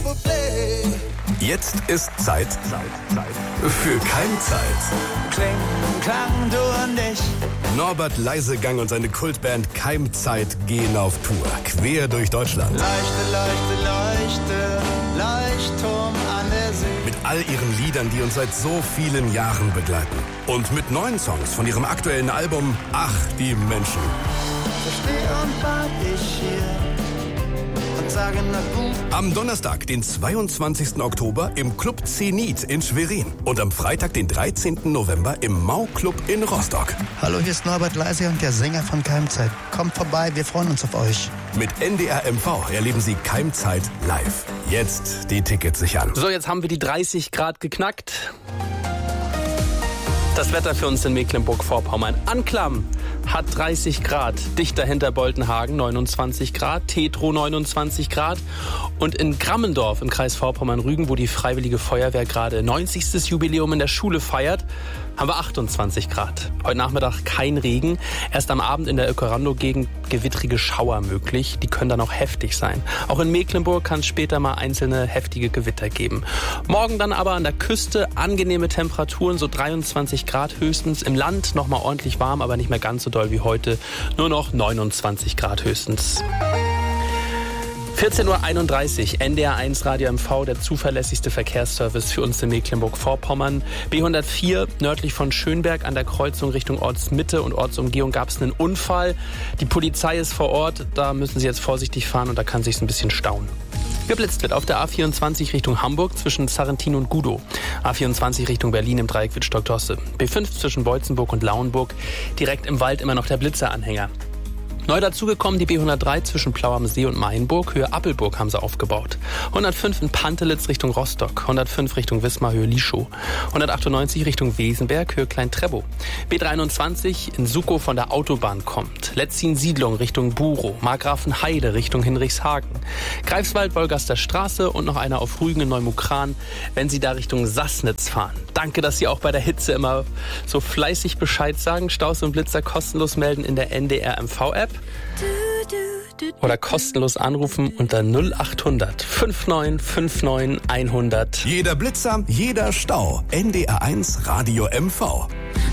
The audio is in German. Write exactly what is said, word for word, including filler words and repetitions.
Jetzt ist Zeit, Zeit, Zeit für Keimzeit. Kling, klang, du und ich. Norbert Leisegang und seine Kultband Keimzeit gehen auf Tour, quer durch Deutschland. Leuchte, leuchte, leuchte, Leuchtturm an der See. Mit all ihren Liedern, die uns seit so vielen Jahren begleiten. Und mit neuen Songs von ihrem aktuellen Album Ach, die Menschen. So steh und wart ich hier. Am Donnerstag, den zweiundzwanzigsten Oktober im Club Zenit in Schwerin und am Freitag, den dreizehnten November im Mau Club in Rostock. Hallo, hier ist Norbert Leisegang, der Sänger von Keimzeit. Kommt vorbei, wir freuen uns auf euch. Mit N D R M V erleben Sie Keimzeit live. Jetzt die Tickets sichern. So, jetzt haben wir die dreißig Grad geknackt. Das Wetter für uns in Mecklenburg-Vorpommern. Anklam hat dreißig Grad, dicht dahinter Boltenhagen neunundzwanzig Grad, Tetro neunundzwanzig Grad und in Grammendorf im Kreis Vorpommern-Rügen, wo die Freiwillige Feuerwehr gerade neunzigstes Jubiläum in der Schule feiert, haben wir achtundzwanzig Grad. Heute Nachmittag kein Regen, erst am Abend in der Ökorando-Gegend gewittrige Schauer möglich, die können dann auch heftig sein. Auch in Mecklenburg kann es später mal einzelne heftige Gewitter geben. Morgen dann aber an der Küste angenehme Temperaturen, so dreiundzwanzig Grad höchstens, im Land nochmal ordentlich warm, aber nicht mehr ganz so doll wie heute, nur noch neunundzwanzig Grad höchstens. vierzehn Uhr einunddreißig, N D R eins Radio M V, der zuverlässigste Verkehrsservice für uns in Mecklenburg-Vorpommern. B hundertvier, nördlich von Schönberg, an der Kreuzung Richtung Ortsmitte und Ortsumgehung gab es einen Unfall. Die Polizei ist vor Ort, da müssen Sie jetzt vorsichtig fahren und da kann sich ein bisschen stauen. Geblitzt wird auf der A vierundzwanzig Richtung Hamburg zwischen Sarrentin und Gudow. A vierundzwanzig Richtung Berlin im Dreieck Wittstock-Tosse. B fünf zwischen Beutzenburg und Lauenburg. Direkt im Wald immer noch der Blitzeranhänger. Neu dazugekommen die B hundertdrei zwischen Plau am See und Mainburg, Höhe Appelburg haben sie aufgebaut. hundertfünf in Pantelitz Richtung Rostock, hundertfünf Richtung Wismar, Höhe Lischow. hundertachtundneunzig Richtung Wesenberg, Höhe Klein-Trebow. B dreiundzwanzig in Sukow von der Autobahn kommt. Letzin-Siedlung Richtung Burow, Margrafenheide Richtung Hinrichshagen. Greifswald, Wolgaster Straße und noch einer auf Rügen in Neumukran, wenn Sie da Richtung Sassnitz fahren. Danke, dass Sie auch bei der Hitze immer so fleißig Bescheid sagen. Staus und Blitzer kostenlos melden in der N D R M V-App. Oder kostenlos anrufen unter null achthundert neunundfünfzig neunundfünfzig hundert. Jeder Blitzer, jeder Stau. N D R eins Radio M V.